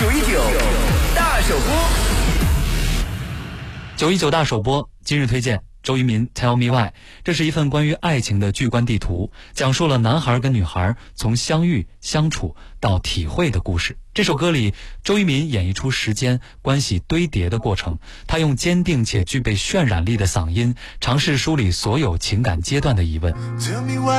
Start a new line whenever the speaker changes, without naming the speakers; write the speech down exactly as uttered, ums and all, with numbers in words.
九一九大首播，
九一九大首播，今日推荐周渝民 Tell Me Why。 这是一份关于爱情的巨观地图，讲述了男孩跟女孩从相遇、相处到体会的故事。这首歌里，周渝民演绎出时间关系堆叠的过程，他用坚定且具备渲染力的嗓音，尝试梳理所有情感阶段的疑问。
Tell me why